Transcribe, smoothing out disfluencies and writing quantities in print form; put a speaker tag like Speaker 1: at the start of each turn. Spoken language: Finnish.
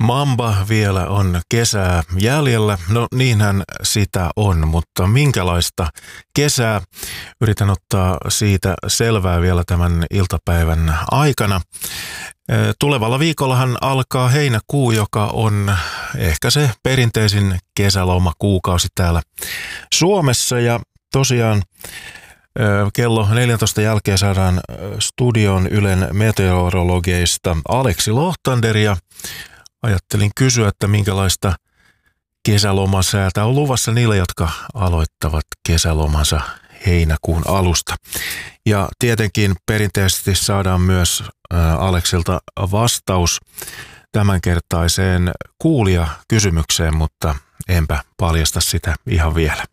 Speaker 1: Mamba vielä on kesää jäljellä. No niinhän sitä on, mutta minkälaista kesää? Yritän ottaa siitä selvää vielä tämän iltapäivän aikana. Tulevalla viikollahan alkaa heinäkuu, joka on ehkä se perinteisin kesälomakuukausi täällä Suomessa. Ja tosiaan kello 14 jälkeen saadaan studion Ylen meteorologeista Aleksi Lohtander ja ajattelin kysyä, että minkälaista kesälomasäätä on luvassa niille, jotka aloittavat kesälomansa heinäkuun alusta. Ja tietenkin perinteisesti saadaan myös Aleksilta vastaus tämänkertaiseen kuulijakysymykseen, mutta enpä paljasta sitä ihan vielä.